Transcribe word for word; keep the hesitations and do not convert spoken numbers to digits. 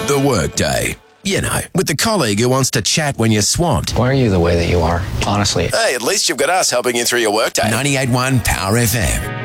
The Workday. You know, with the colleague who wants to chat when you're swamped. Why are you the way that you are, honestly? Hey, at least you've got us helping you through your workday. ninety-eight point one Power F M.